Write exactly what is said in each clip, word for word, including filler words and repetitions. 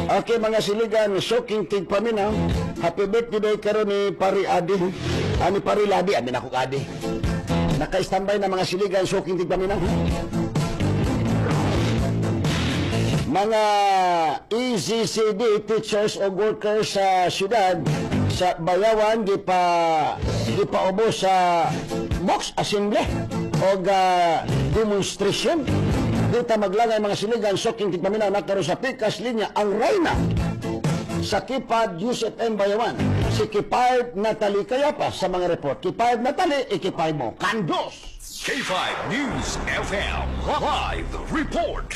Okay, mga siligan, shocking tigpaminaw. Happy birthday karon ni Pari Adi. Ah, ni Pari Ladi, amin ako Adi. Naka-standby na mga siligan, shocking tigpaminaw. Mga E Z C D teachers o workers sa syudad, sa Bayawan, di pa, di pa ubo sa box assembly o uh, demonstration. Dito maglangay mga siligan, shocking tigpaminaw na karon sa pikas linya ang Reyna sa Kipad U S F M Bayawan. Si Kipad Natalie Kayapa sa mga report. Kipad Natalie, ikipay mo. Kandos! K five News F M Live Report.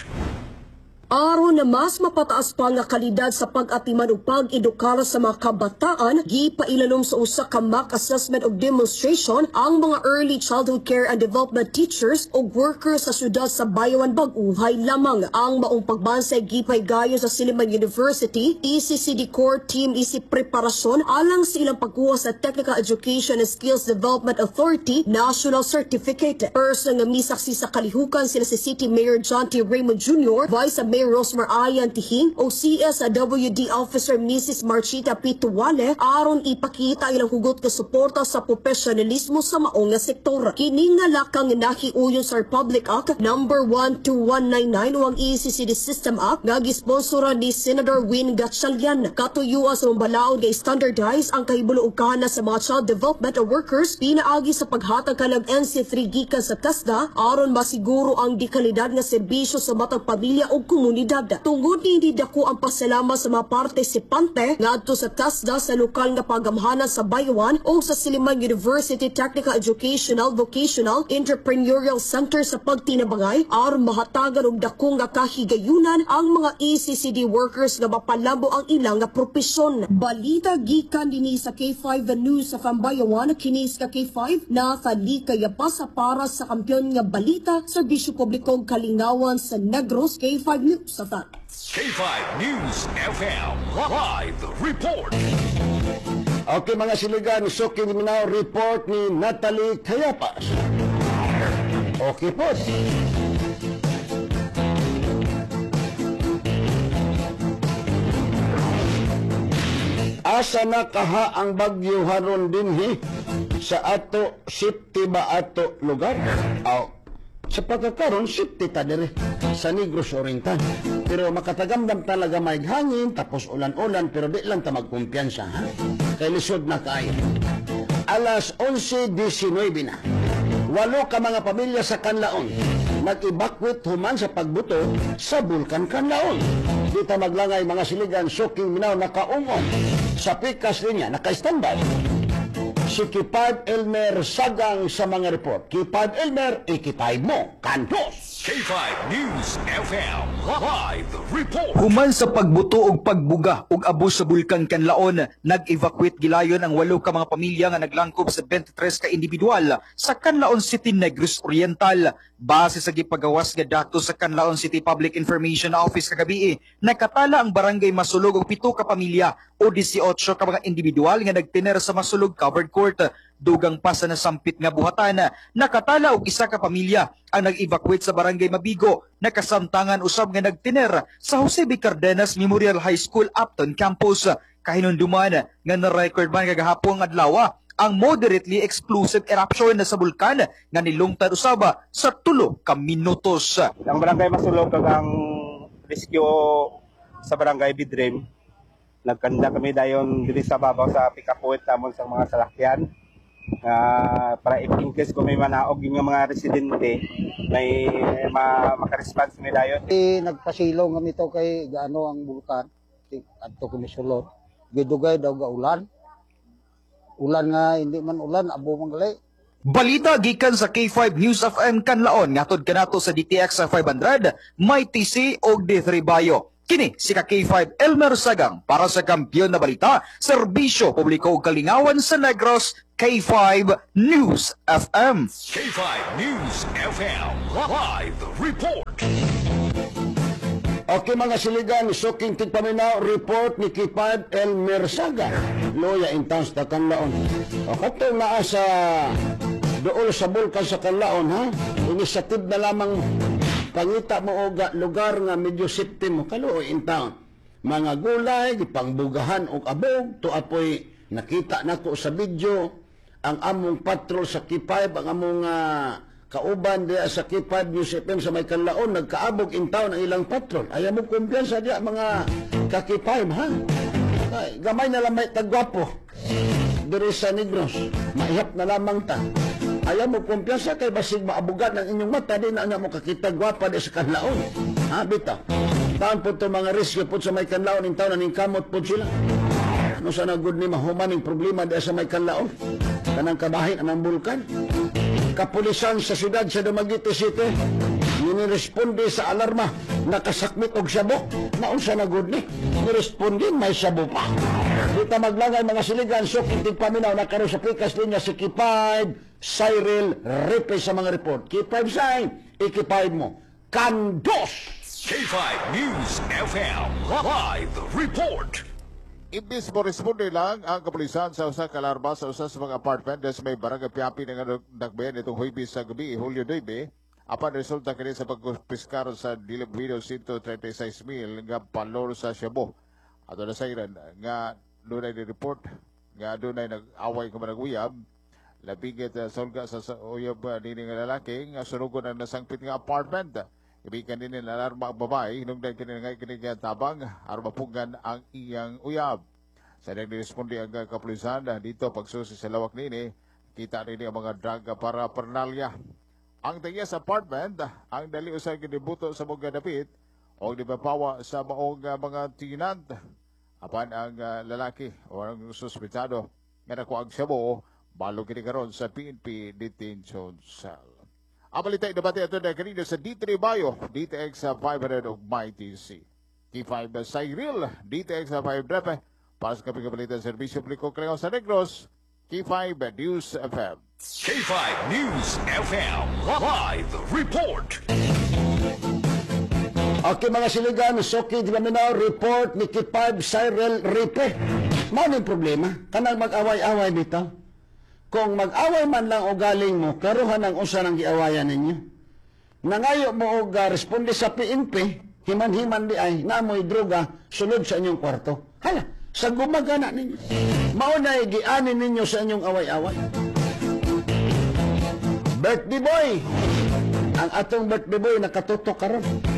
Aron na mas mapataas pa nga kalidad sa pag-atiman ug pag-edukar sa mga kabataan, gipailanom sa usa ka mock assessment ug demonstration ang mga early childhood care and development teachers ug workers sa syudad sa Bayawan Bag-uhay lamang. Ang maong pagbansay gipay gayon sa Silliman University, E C C D Core Team isip preparasyon alang sa ilang pagkuha sa Technical Education and Skills Development Authority National Certificate. Personal nga misaksi sa kalihukan sila si City Mayor John T. Raymond Junior, Vice Mayor Rosmar Ayan Tihing o C S W D Officer Missus Marchita Pituwale aron ipakita ilang hugot nga suporta sa profesionalismo sa maong nga sektor. Kini nga lakang nakiuyon sa Republic Act number one two one nine nine o ang E C C D System Act nga gisponsora ni Senator Win Gatchalian. Katuyuan sa mambalaod nga standardize ang kahibulo ug kana sa mga child development workers pinaagi sa paghatag kanang N C three gikan sa TESDA aron masiguro ang dikalidad nga serbisyo sa matang pamilya ug komunidad. Tungod ni dako ang pasalamat sa mga partisipante ngadto sa TESDA sa lokal nga pagamhanan sa Bayawan o sa Silliman University Technical Educational Vocational Entrepreneurial Center sa pagtinabangay aron mahatagan og dako nga kahigayunan ang mga E C C D workers nga mapalabo ang ilang nga propesyon. Balita gikan dinhi sa K five News sa Bayawan, kini sa K five na kalikaya pa sa para sa kampiyon nga balita serbisyo publikong kalingawan sa Negros. K five News sa tan. K five News F M Live Report. Okay, mga siligan, shocking minaw report ni Natalie Kayapas. Okay po. Asa na kaha ang bagyo haron dinhi sa ato safety ba ato lugar? Oh, sa pagkakaroon, safety ta dire sa Negros Oriental. Pero makatagamdam talaga may hangin, tapos ulan-ulan, pero di lang ta magkumpiyansa, ha? Kay lisod na kayo. Alas onse disynuebe na. Walo ka mga pamilya sa Kanlaon nag-evacuate human sa pagbuto sa Bulkan Kanlaon. Dito maglangay mga siligan, shocking minaw nakaungong sa pikas linya, naka-standby. Si Kipad Elmer Sagang sa mga report. Kipad Elmer, ikipay mo. Kantos! K five News F M Live Report. Human sa pagbuto og pagbuga og abos sa Bulkan Kanlaon, nag-evacuate gilayon ang walo ka mga pamilya nga naglangkob sa twenty-three ka individual sa Kanlaon City, Negros Oriental. Base sa gipagawas nga datos sa Kanlaon City Public Information Office kagabi, nakatala ang barangay Masulog og pito ka pamilya o eighteen ka mga individual nga nagtiner sa Masulog Covered Court. Dugang pa sa nasampit nga buhatan, nakatala og isa ka pamilya ang nag-evacuate sa barangay Mabigo, nakasamtangan usab nga nagtiner sa Jose B. Cardenas Memorial High School Upton Campus. Kahinunduman nga na-record man kagahapon nga adlaw ang moderately explosive eruption na sa bulkan nga nilungtad usaba sa tulo ka minutos. Ang barangay Masulog kag ang rescue sa barangay Bidrim, nagkanda kami dayon diri sa babaw sa pick-up point namon sa mga salakyan. Uh, para if in case kung may manaog yung mga residente may ma makaresponse nila yun. E, nagpasilong kami to kay gaano ang bulkan adto kami sulod gidugay daw ga ulan ulan nga hindi man ulan abo mangali. Balita gikan sa K five News of M Kanlaon ngatod kanato sa D T X five hundred, may T C og D three Bayo. Kini si K five Elmer Sagang para sa Kampiyon na Balita, Serbisyo Publiko ug Kalingawan sa Negros, K five News F M. K five News F M Live Report. Okay, mga siligan, shocking tigpaminaw report ni Kipad Elmer Sagang, loya in towns na Kanlaon. O katong naa sa dool sa Bulkan sa Kanlaon, ha? Initiative na lamang pangita mo og lugar nga medyo safety mo kaluoy in town. mga gulay, gipangbugahan og abog, to apoy nakita nako sa video ang among patrol sa K five, ang among ah, kauban diya sa K five News F M sa may kanlaon, nagkaabog in town ang ilang patrol. Ayaw mo kumpiyansa diya mga ka K five, ha? Ay, gamay na lang may tagwapo. Diri sa Negros, maihap na lamang ta. Ayaw mo kumpiyansa kay basig maabugan ng inyong mata, di na nga mo kakita gwapa di sa kanlaon. Ha, bitaw. Taon po ito mga rescue po sa may kanlaon, in taon na kamot po sila. Ano sa nagod ni mahuman ng problema di sa may kanlaon? Kanang kabahin ang bulkan. Kapulisan sa siyudad sa Dumaguete City, niniresponde sa alarma, nakasakmit og sabo. Naon sa nagod ni? Niresponde, may sabo pa. Dito maglangay mga siligan, so kitig paminaw na karoon sa pikas linya si K five, Cyril Ripe sa mga report. K five sign, I-K five mo. Kandos! K five News F M Live Report. Imbis mo responde lang ang kapulisan sa usa ka alarma sa usa sa mga apartment des may barangay Piapi nga nagbayan itong Huwebes sa gabi, Hulyo nueve, apan resulta kini sa pagpiskar sa Dilibrido one hundred thirty-six mil nga palor sa Shabu. Ato na sayran nga dunay ni report nga dunay nag-away ka managuyab, labigit uh, solga sa, sa uyab uh, nini nga lalaki nga sunugon ang nasangpit nga apartment. Ibigan din nila alarma ang babae, nung dahil kiningay kiningay tabang, armapugan ang iyang uyab. Sa nagresponde ang kapulisan, dito pagsusi sa lawak nini, kita nini ang mga drug para pernalya. Ang tingya sa apartment, ang dali usay kinibuto sa mga dapit, o dibapawa sa maong uh, mga tinant. Apan ang uh, lalaki o ang suspitado, nga nakuha ang sabo, balo kinikaroon sa P N P detention cell. Ang balitay debate ito na kanina sa D three Bayo, D T X five hundred of M I T C. K five Cyril, D T X five Drepe, para sa kaping kabalitan sa Servisyo Publiko Kreo sa Negros, K five News F M. K five News F M Live Report. Okay mga siligan, Soki di Laminaw, report ni K five Cyril Ripe. Mao problema, kanang mag-away-away bitaw. Kung mag-away man lang o galing mo, karuhan ang usa ng giawayan ninyo. Nangayo mo og uh, responde sa P N P, himan-himan di ay, naamoy droga, sulod sa inyong kwarto. Hala, sa gumagana ninyo. Maunay, gianin ninyo sa inyong away-away. Birthday boy! Ang atong birthday boy nakatutok karon.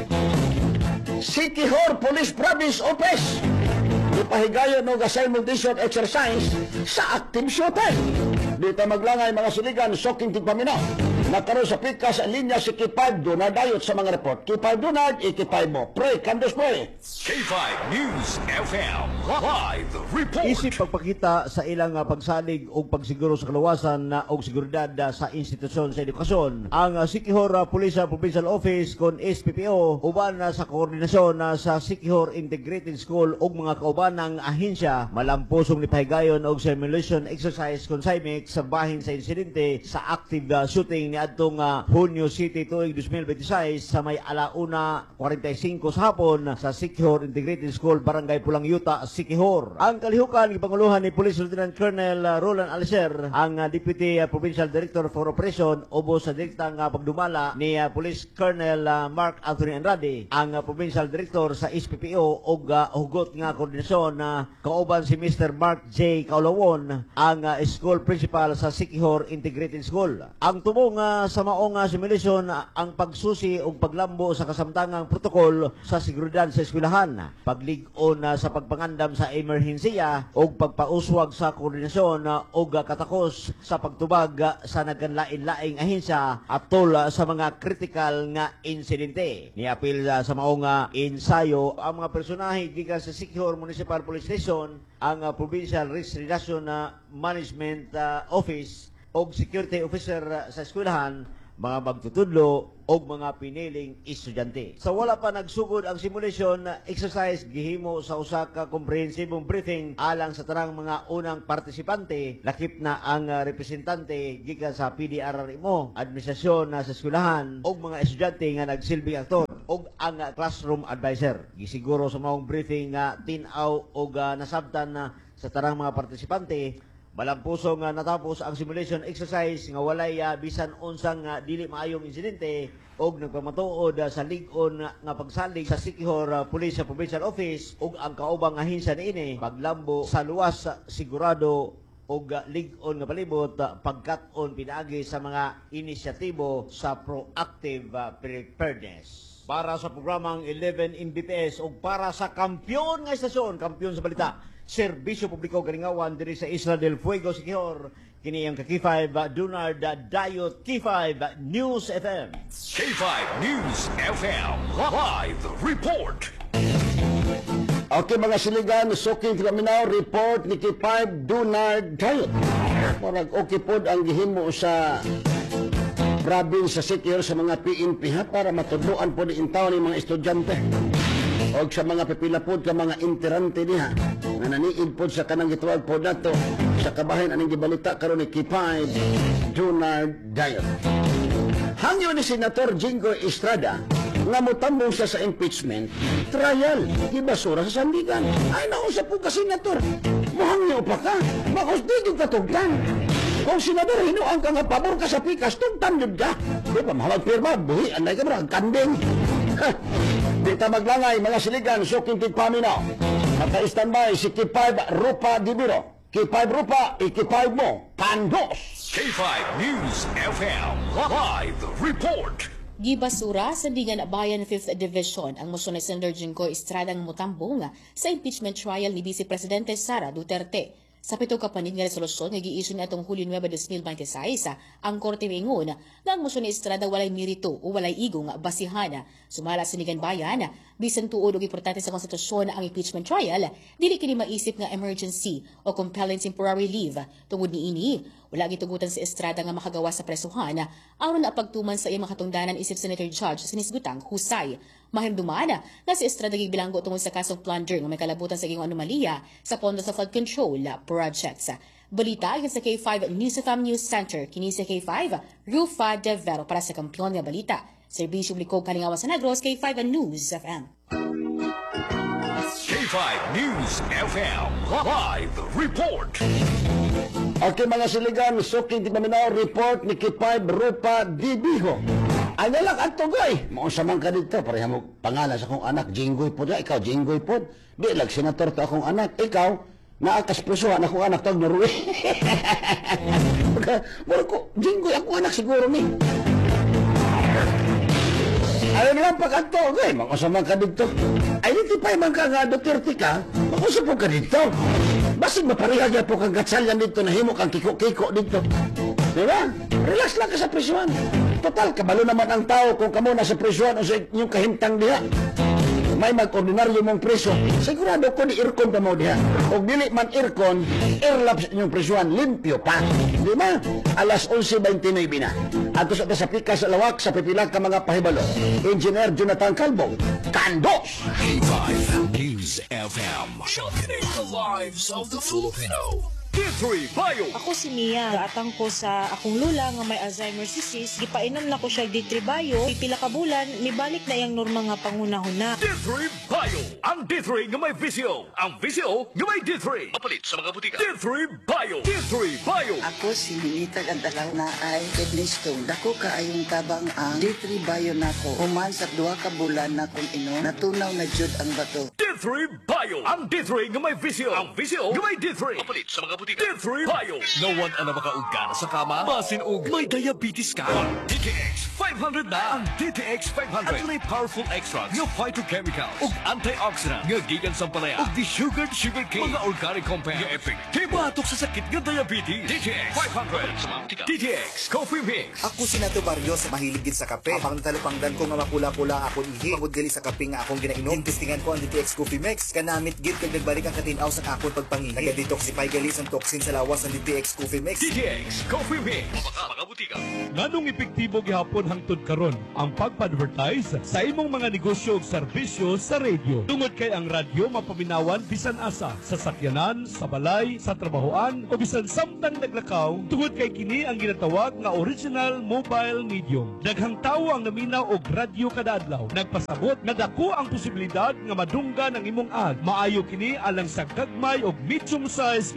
Sikihor Police Province Office. Ipahigayon og assignment exercise sa active shooter. Dito maglangay mga siligan, soking tigpaminaw. Nakaroon sa pikas ang linya si K five, doon na dayot sa mga report. K five doon na, I-K five mo. Pre, kandos pre. K five News F M Live Report. Isip pagpakita sa ilang uh, pagsalig o pagsiguro sa kaluwasan na og seguridad uh, sa institusyon sa edukasyon. Ang uh, Sikihor uh, Police uh, Provincial Office kon S P P O uban uh, sa koordinasyon uh, sa Sikihor Integrated School ug mga kauban ng ahensya malampusong nipahigayon og simulation exercise kon S I M E C sa bahin sa insidente sa active uh, shooting ni adtong uh, Hunyo City tuig twenty twenty-six sa may alauna forty-five sa hapon sa Sikihor Integrated School Barangay Pulang Yuta, Sikihor. Ang kalihukan gipanguluhan ni Police Lieutenant Colonel uh, Roland Alcer, ang uh, Deputy uh, Provincial Director for Operation ubos sa direktang uh, pagdumala ni uh, Police Colonel uh, Mark Anthony Andrade, ang uh, Provincial Director sa S P P O og uh, hugot nga koordinasyon na uh, kauban si Mister Mark J. Kaulawon, ang uh, school principal sa Sikihor Integrated School. Ang tumong uh, sa maong uh, simulation uh, ang pagsusi o paglambo sa kasamtangang protokol sa seguridad sa eskwelahan, paglig-on uh, sa pagpangandam sa emerhensiya o pagpauswag sa koordinasyon uh, o katakos sa pagtubag uh, sa nagkanlain-laing ahensya atol uh, sa mga critical nga insidente. Niapil uh, sa maong uh, ensayo ang mga personahe gikan sa Sikihor Municipal Police Station, ang uh, Provincial Risk Reduction uh, Management uh, Office o security officer uh, sa eskwelahan, mga magtutudlo o mga piniling estudyante. Sa wala pa nagsugod ang simulation uh, exercise, gihimo sa usa ka komprehensibong briefing alang sa tanang mga unang partisipante, lakip na ang uh, representante gikan sa P D R R mo, administrasyon uh, sa eskwelahan o mga estudyante nga nagsilbing aktor o ang uh, classroom advisor. Gisiguro sa maong briefing nga uh, tinaw o uh, nasabtan na uh, sa tanang mga partisipante Malampuso nga natapos ang simulation exercise nga walay ah, bisan unsang nga dili maayong insidente og nagpamatuod ah, sa lig-on nga, nga pagsalig sa Siquijor ah, Police Provincial Office ug ang kaubang ahensya niini paglambo sa luwas ah, sigurado og uh, lig-on nga palibot uh, pagkat-on pinaagi sa mga inisyatibo sa proactive uh, preparedness. Para sa programang eleven M B P S o para sa kampyon nga estasyon, kampyon sa balita, Serbisyo Publiko Garingawan diri sa Isla del Fuego, Siquijor, kini ang K five uh, Dunard uh, Dayot K five uh, News F M. K five News F M Live Report. Okay mga siligan, suking Tilaminaw, report ni K five Dunard Dayot. Parang okay po ang gihimo sa province sa Siquijor sa mga P N P ha, para matudloan po ni intaw ni mga estudyante o sa mga pipila po ka mga interante niha nga naniid po sa kanang gituwag po nato sa kabahin aning gibalita karon ni K five Dunard Dayot. Hangyo ni Senator Jingo Estrada nga mutambong siya sa impeachment trial gibasura sa sandigan. Ay nausap po ka senator, muhangyo pa ka, makusdigig katugtan. Kung senador, hinuang ka nga pabor ka sa pikas, tugtan yun ka. Di pa mahawag pirma, buhi, anay ka marag kanding. Di ta maglangay, mga siligan, suking tigpaminaw. Naka-standby si K five Rupa Dibiro. K five Rupa, i-K five mo, Pandos. K five News F M Live Report. Gibasura sa Digan Bayan fifth Division ang motion ni Senator Jingo Estrada nga motambong sa impeachment trial ni Vice Presidente Sara Duterte. Sa pito kapanit nga resolusyon nga gi-issue niadtong Hulyo nine, twenty twenty-six, ang korte mingon nga ang motion ni Estrada walay merito o walay igong basihan. Sumala sa Digan Bayan, bisan tuod og importante sa konstitusyon ang impeachment trial, dili kini maisip nga emergency o compelling temporary leave. Tungod niini, wala gitugutan si Estrada nga makagawa sa presuhan aron na pagtuman sa iyang katungdanan isip Senator Judge sinisgutang husay. Mahimduman nga si Estrada gibilanggo tungod sa kasong plunder nga may kalabutan sa iyong anomalya sa pondo sa flood control projects. Balita sa K five News F M News Center, kini sa K five Rufa De Vero para sa kampyon nga balita. Serbisyo Publiko Kalingawan sa Negros, K five News F M. K five News F M Live Report. Okay mga siligan, suking Tilaminaw, report ni K five Rupa Dibiho. Ano lang ang tugay? Maunsa man ka dito, pareha mo pangalan sa akong anak, Jinggoy po na, ikaw Jinggoy po. Di lang senator to akong anak, ikaw, naakas presuhan akong anak tawag na Rui. Mura ko, Jinggoy akong anak siguro ni. Ano lang pagkanto, okay, maunsa man ka dito. Identify man ka nga, Duterte ka, maunsa po ka dito. Basig maparihagya po kang gatsalyan dito, nahimo kang kiko-kiko dito. Diba? Relax lang ka sa presuhan. Total, kabalo naman ang tao kung kamo na sa presuhan o sa inyong kahintang diha. May mag-ordinaryo mong preso, sigurado ko ni Ircon pa mo diha. O dili man Ircon, airlap sa inyong presuhan, limpyo pa. Di ba? Alas eleven twenty-nine na. Ato sa sa pika sa lawak sa pipilang ka mga pahibalo. Engineer Jonathan Calvo, Kandos! K five News F M. Championing the lives of the Filipino. D three Bio. Ako si Mia. Gaatang ko sa akong lula nga may Alzheimer's disease. Gipainom na ko siya D three Bio. Pipila ka bulan, mibalik na yang norma nga pangunahon na. D three Bio. Ang D three nga may visyo. Ang visyo nga may D three. Mapalit sa mga butika. D three Bio. D three Bio. Ako si Minitag ang dalaw na ay kidney stone. Dako ka ayong tabang ang D three Bio nako. Human sa duha ka bulan na kung ino, natunaw na jud ang bato. D three Bio. Ang D three nga may visyo. Ang visyo nga may D three. Mapalit sa mga butika. D three Bio. No one ang makaugana sa kama. Masin og may diabetes ka. D T X five hundred na. Ang D T X five hundred. At may powerful extracts nga phytochemicals ug antioxidant nga gikan sa palaya ug di-sugared sugarcane. Mga organic compounds nga epektibo batok sa sakit nga diabetes. D T X five hundred. D T X Coffee Mix. Ako si Nato Barrios sa mahilig gid sa kape. Apang talupangdan ko nga mapula-pula akong ihi. Pagod gali sa kape nga akong ginainom. Investingan ko ang D T X Coffee Mix. Kanamit gid kag nagbalik ang katinaw sa akong pagpangihi. Naga-detoxify gali sa toxin sa lawas ng D T X Coffee Mix. D T X Coffee Mix. Mga mga butika. Nganong epektibo gihapon hangtod karon ang pagpa-advertise sa imong mga negosyo ug serbisyo sa radio. Tungod kay ang radyo mapaminawan bisan asa sa sakyanan, sa balay, sa trabahoan o bisan samtang naglakaw. Tungod kay kini ang ginatawag nga original mobile medium. Daghang tawo ang naminaw og radyo kada adlaw. Nagpasabot nga dako ang posibilidad nga madunggan ang imong ad. Maayo kini alang sa gagmay og medium size nga negosyo.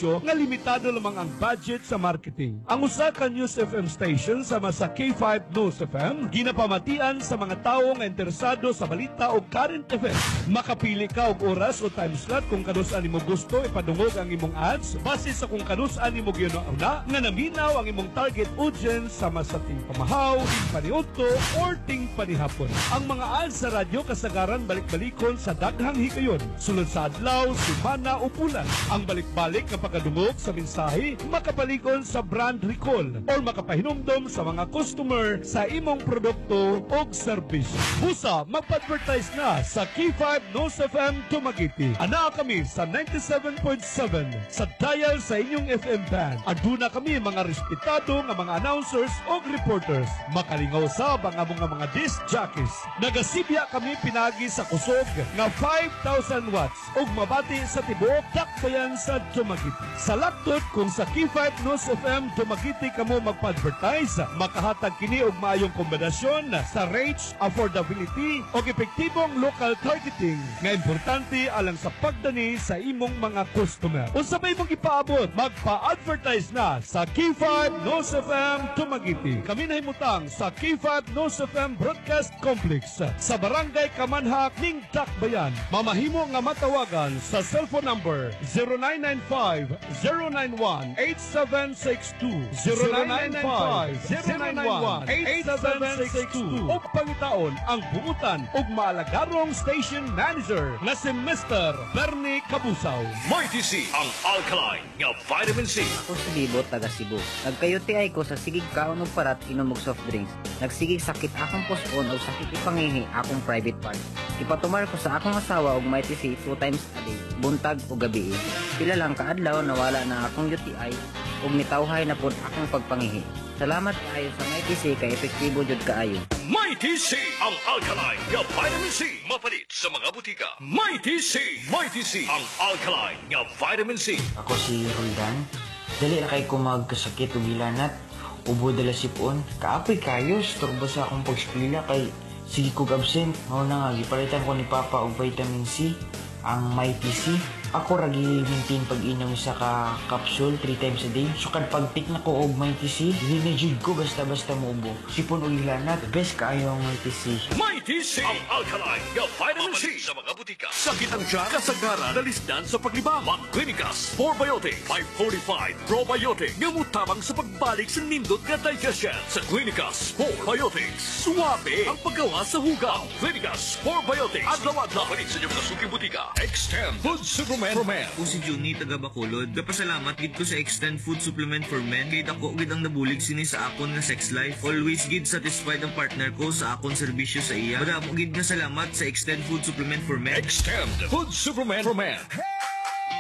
serbisyo nga limitado lamang ang budget sa marketing. Ang usa ka News F M station sama sa K five News F M ginapamatian sa mga tawo nga interesado sa balita o current events. Makapili ka og oras o time slot kung kanus-an nimo gusto ipadungog ang imong ads base sa kung kanus-an nimo giuna nga naminaw ang imong target audience sama sa ting pamahaw, ting paniudto or ting panihapon. Ang mga ads sa radyo kasagaran balik-balikon sa daghang higayon sulod sa adlaw, semana o bulan. Ang balik-balik nga pagkadungog sa mensahe makapalikon sa brand recall or makapahinumdom sa mga customer sa imong produkto o serbisyo. Busa, magpa-advertise na sa K five News F M Dumaguete. Ana kami sa ninety-seven point seven sa dial sa inyong F M band. Aduna kami mga respetado nga mga announcers o reporters. Makalingaw sa mga mga mga disc jockeys. Nagasibya kami pinagi sa kusog nga five thousand watts ug mabati sa tibuok dakbayan sa Dumaguete. Sa laptop kung sa K five News F M Dumaguete kamo magpa-advertise, makahatag kini og maayong kombinasyon sa reach, affordability o epektibong local targeting nga importante alang sa pagdani sa imong mga customer. Unsa may mong ipaabot, magpa-advertise na sa K five News F M Dumaguete. Kami nahimutang sa K five News F M Broadcast Complex sa Barangay Kamanhak ning Dakbayan. Mamahimo nga matawagan sa cellphone number zero nine nine five, zero nine one, eight seven six two, zero nine nine five, zero nine one, eight seven six two o pangitaon ang bungutan ug maalagarong station manager na si Mister Bernie Cabusaw. Mighty C ang alkaline nga vitamin C. Ako si Libo, taga Cebu. Nagkayuti ay ko sa sigig kaon og parat inom og soft drinks. Nagsigig sakit akong puson o sakit ipangihi akong private part. Ipatumar ko sa akong asawa og Mighty C two times a day, buntag o gabi. Pila lang kaadlaw nawala na akong U T I ug nitawhay na pud akong pagpangihi. Salamat kaayo sa Mighty C kay epektibo jud kaayo. Mighty C ang alkaline nga vitamin C. Mapalit sa mga butika. Mighty C. Mighty C ang alkaline nga vitamin C. Ako si Roldan. Dali na kay ko magkasakit o gilanat. Ubo dala sipon. Kaapoy kayo. Storbo sa akong pagskwila kay sige kog absent. Mao na nga, gipalitan ko ni Papa og vitamin C. Ang Mighty C. Ako ragi maintain pag-inom sa ka capsule three times a day. So kad pagtik na ko og Mighty C, dili na jud ko basta-basta muubo. Sipon og ilanat, best kaayo ang Mighty C. Mighty C ang alkaline nga vitamin C sa mga butika. Sakit ang tiyan, kasagaran, dalisdan sa paglibang. Mag Clinicas Probiotic five forty-five Probiotic nga mutabang sa pagbalik sa nindot nga digestion. Sa Clinicas Probiotics, suwabe ang paggawa sa hugaw. Clinicas Probiotics, adlaw-adlaw palit sa inyong nasuking butika. Extend Food Supplement for Men. Ako si Juni taga Bacolod. Gapasalamat gid ko sa Extend Food Supplement for Men kay dako gid ang nabulig sini sa akon nga sex life. Always gid satisfied ang partner ko sa akon serbisyo sa iya. Madamo gid nga salamat sa Extend Food Supplement for Men. Extend Food Supplement for Men.